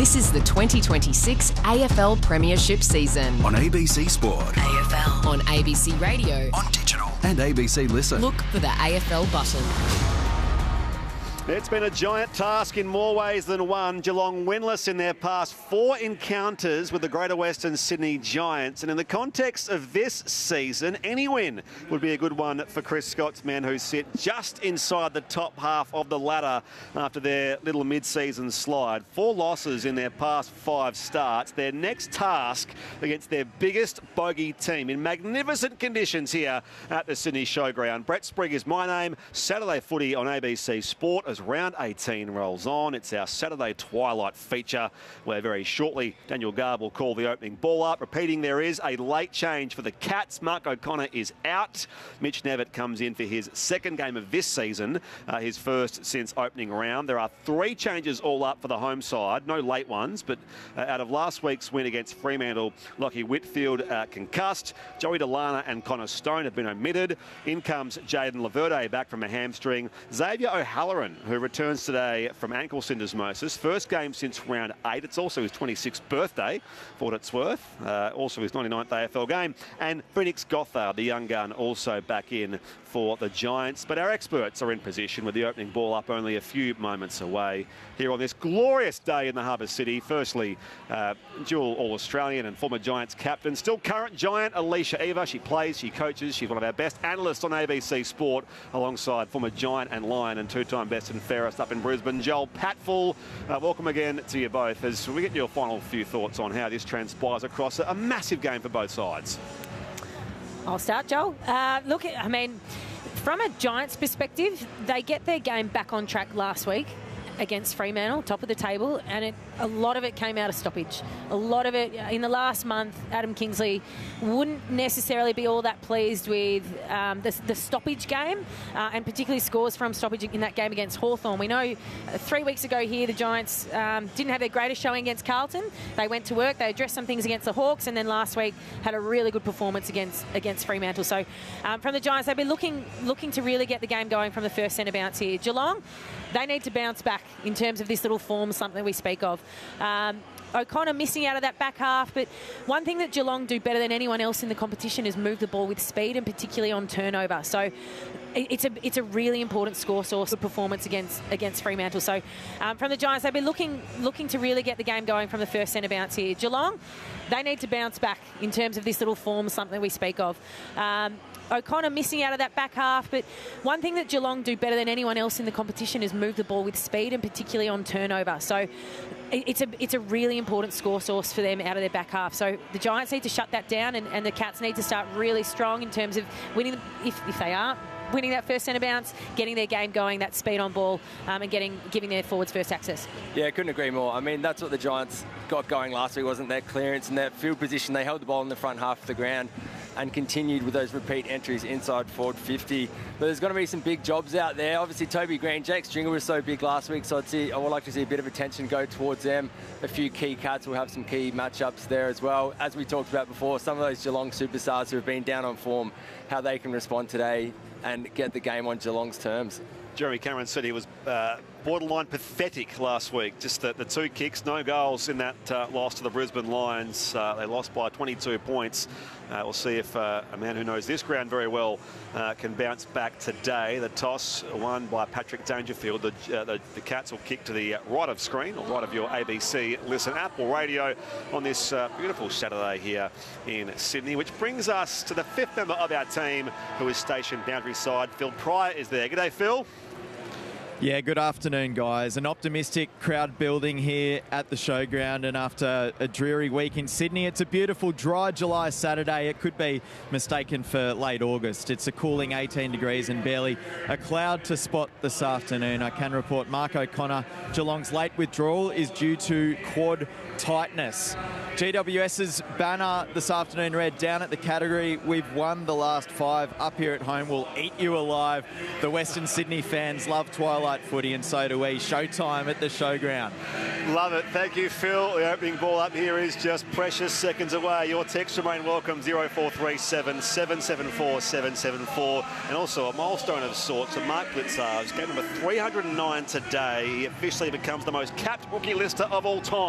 This is the 2026 AFL Premiership season. On ABC Sport. AFL. On ABC Radio. On digital. And ABC Listen. Look for the AFL button. It's been a giant task in more ways than one. Geelong winless in their past 4 encounters with the Greater Western Sydney Giants. And in the context of this season, any win would be a good one for Chris Scott's men, who sit just inside the top half of the ladder after their little mid-season slide. 4 losses in their past 5 starts. Their next task against their biggest bogey team in magnificent conditions here at the Sydney Showground. Brett Sprigg is my name. Saturday footy on ABC Sport as round 18 rolls on. It's our Saturday twilight feature where very shortly Daniel Garb will call the opening ball up. Repeating, there is a late change for the Cats. Mark O'Connor is out. Mitch Nevitt comes in for his second game of this season, his first since opening round. There are 3 changes all up for the home side. No late ones, but out of last week's win against Fremantle, Lockie Whitfield concussed. Joey Delana and Connor Stone have been omitted. In comes Jayden Laverde back from a hamstring. Xavier O'Halloran, who returns today from ankle syndesmosis. First game since round 8. It's also his 26th birthday, for what it's worth. Also his 99th AFL game. And Phoenix Gothard, the young gun, also back in for the Giants. But our experts are in position with the opening ball up only a few moments away here on this glorious day in the Harbour City. Firstly, dual All-Australian and former Giants captain, still current Giant, Alicia Eva. She plays, she coaches, she's one of our best analysts on ABC Sport, alongside former Giant and Lion and 2-time best and fairest up in Brisbane, Joel Patfull. Welcome again to you both as we get your final few thoughts on how this transpires across a massive game for both sides. I'll start, Joel. Look, I mean, from a Giants perspective, they get their game back on track last week against Fremantle, top of the table, and a lot of it came out of stoppage. A lot of it, in the last month, Adam Kingsley wouldn't necessarily be all that pleased with the stoppage game, and particularly scores from stoppage in that game against Hawthorn. We know 3 weeks ago here, the Giants didn't have their greatest showing against Carlton. They went to work, they addressed some things against the Hawks, and then last week had a really good performance against Fremantle. So from the Giants, they've been looking to really get the game going from the first centre bounce here. Geelong, they need to bounce back in terms of this little form, something we speak of. O'Connor missing out of that back half, but one thing that Geelong do better than anyone else in the competition is move the ball with speed, and particularly on turnover. So it's a really important score source of performance against Fremantle. So from the Giants, they've been looking to really get the game going from the first centre bounce here. Geelong, they need to bounce back in terms of this little form, something we speak of. O'Connor missing out of that back half, but one thing that Geelong do better than anyone else in the competition is move the ball with speed, and particularly on turnover. So it's a really important score source for them out of their back half. So the Giants need to shut that down, and the Cats need to start really strong in terms of winning, if they are winning that first centre bounce, getting their game going, that speed on ball, and giving their forwards first access. Yeah, couldn't agree more. I mean, that's what the Giants got going last week, wasn't their clearance and their field position. They held the ball in the front half of the ground and continued with those repeat entries inside forward 50. But there's going to be some big jobs out there. Obviously, Toby Green, Jake Stringer was so big last week, so I would like to see a bit of attention go towards them. A few key Cats will have some key matchups there as well. As we talked about before, some of those Geelong superstars who have been down on form, how they can respond today and get the game on Geelong's terms. Jeremy Cameron said he was borderline pathetic last week. Just the 2 kicks, no goals in that loss to the Brisbane Lions. They lost by 22 points. We'll see if a man who knows this ground very well can bounce back today. The toss won by Patrick Dangerfield. The Cats will kick to the right of screen, or right of your ABC Listen app or radio on this beautiful Saturday here in Sydney, which brings us to the 5th member of our team who is stationed boundary side. Phil Pryor is there. G'day, Phil. Yeah, good afternoon, guys. An optimistic crowd building here at the showground, and after a dreary week in Sydney, it's a beautiful dry July Saturday. It could be mistaken for late August. It's a cooling 18 degrees and barely a cloud to spot this afternoon. I can report Mark O'Connor, Geelong's late withdrawal is due to quad tightness. GWS's banner this afternoon read, down at the category, we've won the last 5. Up here at home, we'll eat you alive. The Western Sydney fans love twilight footy, and so do we. Showtime at the showground. Love it. Thank you, Phil. The opening ball up here is just precious seconds away. Your text remain welcome, 0437 774 774. And also a milestone of sorts of Mark Blitzar's game number 309 today. He officially becomes the most capped rookie lister of all time.